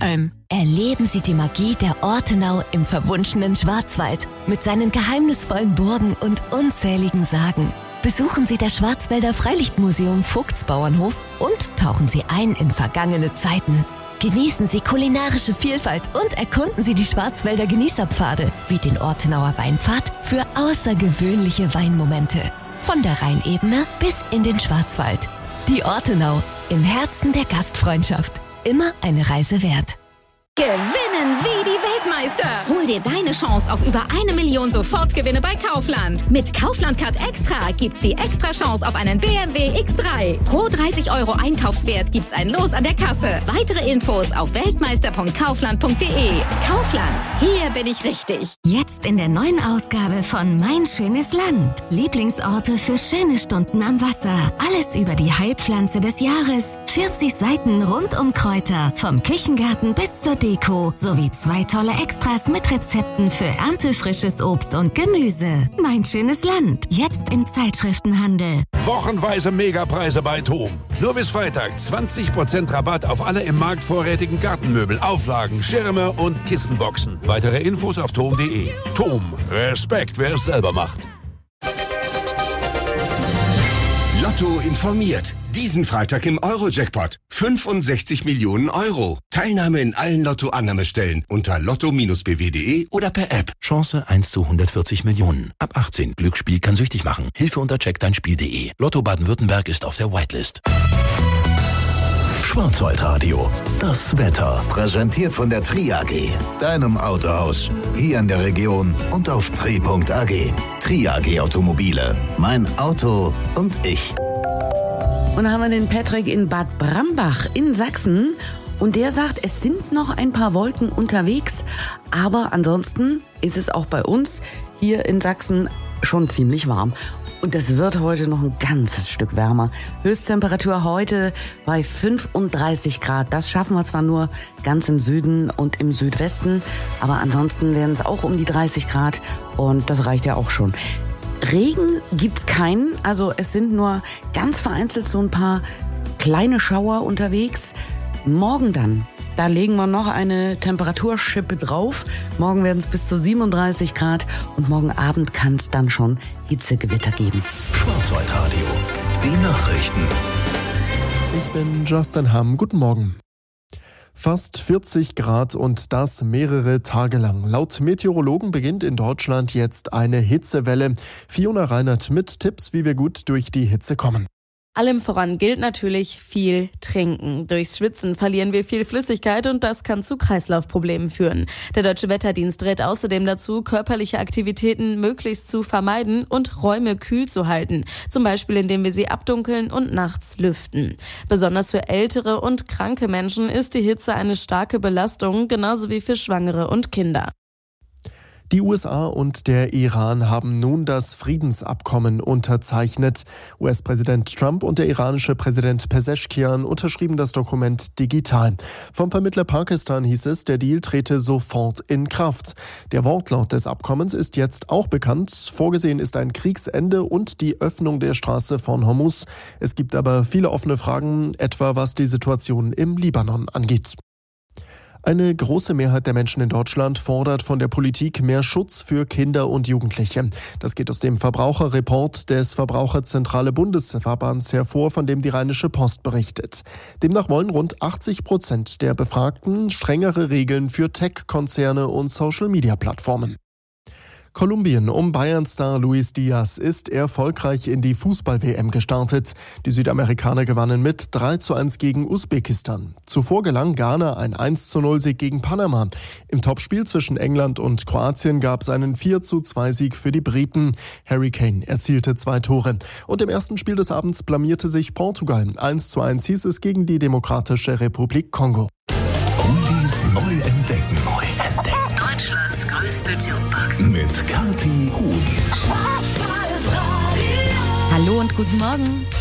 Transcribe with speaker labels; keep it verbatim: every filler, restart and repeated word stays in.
Speaker 1: sich ein.
Speaker 2: Erleben Sie die Magie der Ortenau im verwunschenen Schwarzwald mit seinen geheimnisvollen Burgen und unzähligen Sagen. Besuchen Sie das Schwarzwälder Freilichtmuseum Vogtsbauernhof und tauchen Sie ein in vergangene Zeiten. Genießen Sie kulinarische Vielfalt und erkunden Sie die Schwarzwälder Genießerpfade wie den Ortenauer Weinpfad für außergewöhnliche Weinmomente. Von der Rheinebene bis in den Schwarzwald. Die Ortenau, im Herzen der Gastfreundschaft. Immer eine Reise wert.
Speaker 3: Gewinnen wie die Weltmeister! Hol dir deine Chance auf über eine Million Sofortgewinne bei Kaufland. Mit Kaufland Card Extra gibt's die Extra-Chance auf einen B M W X drei. Pro dreißig Euro Einkaufswert gibt's ein Los an der Kasse. Weitere Infos auf weltmeister punkt kaufland punkt de. Kaufland, hier bin ich richtig.
Speaker 2: Jetzt in der neuen Ausgabe von Mein schönes Land. Lieblingsorte für schöne Stunden am Wasser. Alles über die Heilpflanze des Jahres. vierzig Seiten rund um Kräuter. Vom Küchengarten bis zur Deko. Sowie zwei tolle Extras mit Rezepten für erntefrisches Obst und Gemüse. Mein schönes Land. Jetzt im Zeitschriftenhandel.
Speaker 4: Wochenweise Megapreise bei TOM. Nur bis Freitag zwanzig Prozent Rabatt auf alle im Markt vorrätigen Gartenmöbel, Auflagen, Schirme und Kissenboxen. Weitere Infos auf tom punkt de. TOM. Respekt, wer es selber macht.
Speaker 5: Lotto informiert. Diesen Freitag im Euro-Jackpot. fünfundsechzig Millionen Euro. Teilnahme in allen Lotto-Annahmestellen unter lotto Bindestrich b w punkt de oder per App.
Speaker 6: Chance eins zu hundertvierzig Millionen. Ab achtzehn. Glücksspiel kann süchtig machen. Hilfe unter check dein spiel punkt de. Lotto Baden-Württemberg ist auf der Whitelist.
Speaker 7: Schwarzwaldradio. Das Wetter.
Speaker 8: Präsentiert von der Tri A G. Deinem Autohaus. Hier in der Region und auf tri punkt a g. Tri A G Automobile. Mein Auto und ich.
Speaker 9: Und dann haben wir den Patrick in Bad Brambach in Sachsen. Und der sagt, es sind noch ein paar Wolken unterwegs. Aber ansonsten ist es auch bei uns hier in Sachsen schon ziemlich warm. Und das wird heute noch ein ganzes Stück wärmer. Höchsttemperatur heute bei fünfunddreißig Grad. Das schaffen wir zwar nur ganz im Süden und im Südwesten, aber ansonsten werden es auch um die dreißig Grad und das reicht ja auch schon. Regen gibt's keinen, also es sind nur ganz vereinzelt so ein paar kleine Schauer unterwegs. Morgen dann. Da legen wir noch eine Temperaturschippe drauf. Morgen werden es bis zu siebenunddreißig Grad und morgen Abend kann es dann schon Hitzegewitter geben.
Speaker 7: Schwarzwaldradio. Die Nachrichten.
Speaker 10: Ich bin Justin Hamm. Guten Morgen. Fast vierzig Grad und das mehrere Tage lang. Laut Meteorologen beginnt in Deutschland jetzt eine Hitzewelle. Fiona Reinert mit Tipps, wie wir gut durch die Hitze kommen.
Speaker 11: Allem voran gilt natürlich viel trinken. Durchs Schwitzen verlieren wir viel Flüssigkeit und das kann zu Kreislaufproblemen führen. Der Deutsche Wetterdienst rät außerdem dazu, körperliche Aktivitäten möglichst zu vermeiden und Räume kühl zu halten. Zum Beispiel, indem wir sie abdunkeln und nachts lüften. Besonders für ältere und kranke Menschen ist die Hitze eine starke Belastung, genauso wie für Schwangere und Kinder.
Speaker 10: Die U S A und der Iran haben nun das Friedensabkommen unterzeichnet. U S-Präsident Trump und der iranische Präsident Pezeshkian unterschrieben das Dokument digital. Vom Vermittler Pakistan hieß es, der Deal trete sofort in Kraft. Der Wortlaut des Abkommens ist jetzt auch bekannt. Vorgesehen ist ein Kriegsende und die Öffnung der Straße von Hormuz. Es gibt aber viele offene Fragen, etwa was die Situation im Libanon angeht. Eine große Mehrheit der Menschen in Deutschland fordert von der Politik mehr Schutz für Kinder und Jugendliche. Das geht aus dem Verbraucherreport des Verbraucherzentrale Bundesverbands hervor, von dem die Rheinische Post berichtet. Demnach wollen rund achtzig Prozent der Befragten strengere Regeln für Tech-Konzerne und Social-Media-Plattformen. Kolumbien um Bayern-Star Luis Diaz ist erfolgreich in die Fußball-W M gestartet. Die Südamerikaner gewannen mit drei zu eins gegen Usbekistan. Zuvor gelang Ghana ein eins zu null Sieg gegen Panama. Im Topspiel zwischen England und Kroatien gab es einen vier zu zwei Sieg für die Briten. Harry Kane erzielte zwei Tore. Und im ersten Spiel des Abends blamierte sich Portugal. eins zu eins hieß es gegen die Demokratische Republik Kongo.
Speaker 7: Oldies neu entdecken.
Speaker 1: Neu entdecken. Deutschlands größte Jukebox.
Speaker 7: Mit Kathi Huhn.
Speaker 1: Schwarzwaldradio.
Speaker 9: Hallo und guten Morgen.